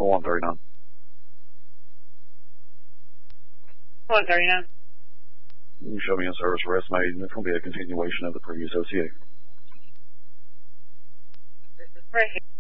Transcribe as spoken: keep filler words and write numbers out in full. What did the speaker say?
one thirty-nine. one thirty-nine. You show me in service arrest made, and it's going to be a continuation of the previous O C A. This is Tracy.